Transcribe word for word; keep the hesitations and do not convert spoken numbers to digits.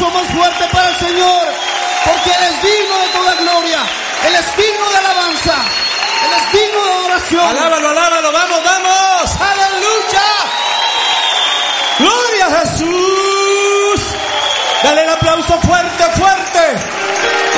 aplauso más fuerte para el Señor, porque Él es digno de toda gloria, Él es digno de alabanza, Él es digno de adoración. Alábalo, alábalo, vamos, vamos. Aleluya. Gloria a Jesús. Dale el aplauso fuerte, fuerte.